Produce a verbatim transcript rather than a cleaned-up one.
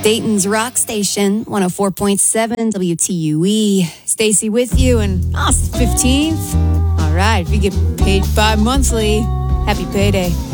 Dayton's Rock Station, one oh four point seven W T U E. Stacy with you, and oh, it's the fifteenth. All right, if you get paid bi-monthly, happy payday.